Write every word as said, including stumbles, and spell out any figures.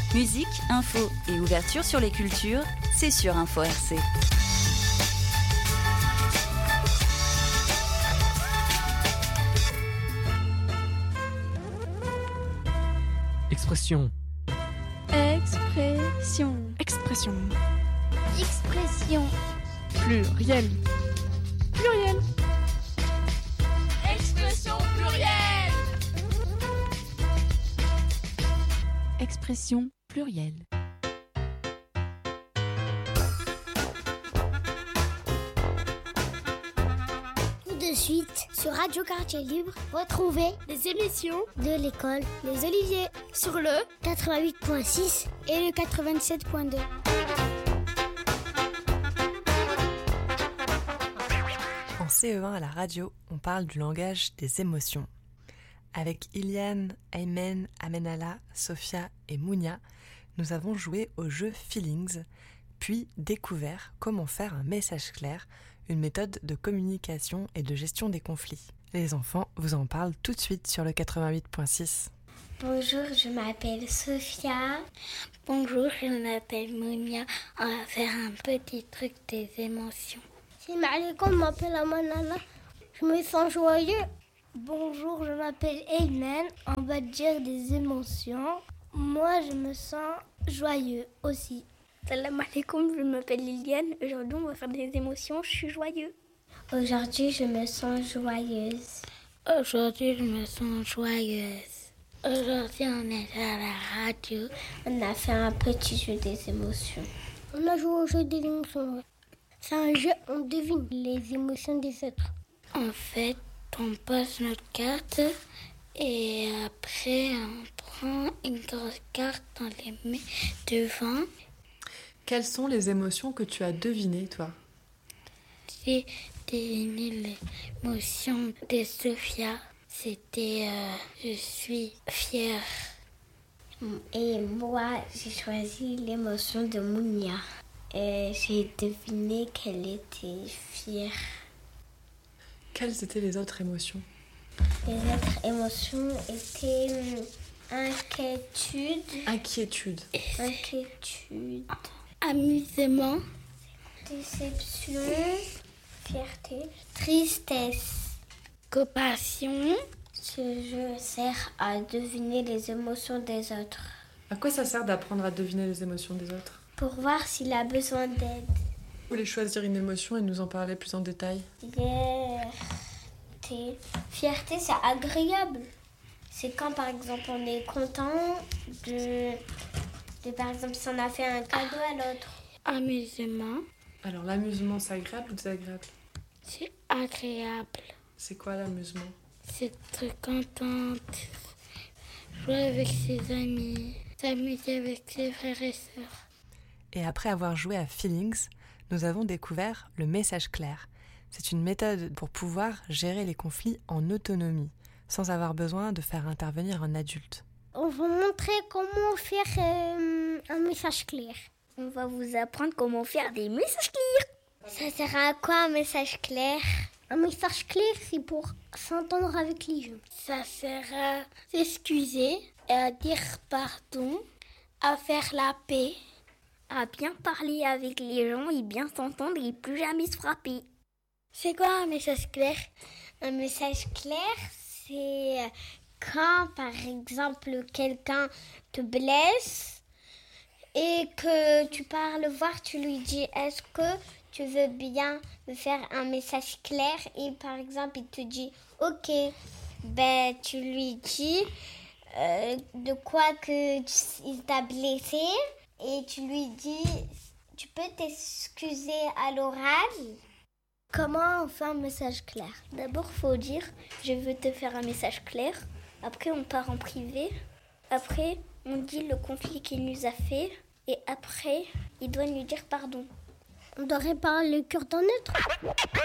Musique, info et ouverture sur les cultures, c'est sur Info R C. Expression. Expression. Expression. Expression. Pluriel. Pluriel. Expression plurielle. Expression plurielle. Tout de suite, sur Radio Quartier Libre, retrouvez les émissions de l'école Les Oliviers sur le quatre-vingt-huit virgule six et le quatre-vingt-sept virgule deux. En C E un à la radio, on parle du langage des émotions. Avec Iliane, Aymen, Amenala, Sophia et Mounia, nous avons joué au jeu Feelings, puis découvert comment faire un message clair, une méthode de communication et de gestion des conflits. Les enfants vous en parlent tout de suite sur le quatre-vingt-huit virgule six. Bonjour, je m'appelle Sophia. Bonjour, je m'appelle Mounia. On va faire un petit truc des émotions. Salam alaikum, je m'appelle Amenala. Je me sens joyeux. Bonjour, je m'appelle Aymen. On va dire des émotions. Moi, je me sens joyeux aussi. Salam alaikum, je m'appelle Liliane. Aujourd'hui, on va faire des émotions. Je suis joyeux. Aujourd'hui, je me sens joyeuse. Aujourd'hui, je me sens joyeuse. Aujourd'hui, on est à la radio. On a fait un petit jeu des émotions. On a joué au jeu des émotions. C'est un jeu, on devine les émotions des autres. En fait, on pose notre carte et après on prend une grosse carte, on les met devant. Quelles sont les émotions que tu as devinées, toi ? J'ai deviné l'émotion de Sophia. C'était euh, je suis fière. Et moi, j'ai choisi l'émotion de Mounia. Et j'ai deviné qu'elle était fière. Quelles étaient les autres émotions ? Les autres émotions étaient euh, inquiétude, Inquiétude, inquiétude, amusement, déception, fierté, tristesse. compassion. Ce jeu sert à deviner les émotions des autres. À quoi ça sert d'apprendre à deviner les émotions des autres ? Pour voir s'il a besoin d'aide. Vous voulez choisir une émotion et nous en parler plus en détail ? Fierté. Fierté, c'est agréable. C'est quand, par exemple, on est content de, de par exemple, si on a fait un cadeau à l'autre. Amusement, Alors, l'amusement, c'est agréable ou désagréable ? c'est agréable. C'est quoi l'amusement ? C'est être contente. Jouer avec ses amis. S'amuser avec ses frères et sœurs. Et après avoir joué à Feelings, nous avons découvert le message clair. C'est une méthode pour pouvoir gérer les conflits en autonomie, sans avoir besoin de faire intervenir un adulte. On va montrer comment faire euh, un message clair. On va vous apprendre comment faire des messages clairs. Ça sert à quoi un message clair ? Un message clair, c'est pour s'entendre avec les gens. Ça sert à s'excuser, à dire pardon, à faire la paix, à bien parler avec les gens et bien s'entendre et plus jamais se frapper. C'est quoi un message clair ? Un message clair, c'est quand, par exemple, quelqu'un te blesse et que tu pars le voir, tu lui dis « Est-ce que tu veux bien me faire un message clair ?» Et par exemple, il te dit « Ok ». Ben, tu lui dis euh, de quoi que tu, il t'a blessé et tu lui dis « Tu peux t'excuser à l'oral ?» Comment on fait un message clair ? D'abord, faut dire « Je veux te faire un message clair ». Après, on part en privé. Après, on dit le conflit qu'il nous a fait. Et après, il doit nous dire pardon. On doit réparer le cœur d'un autre.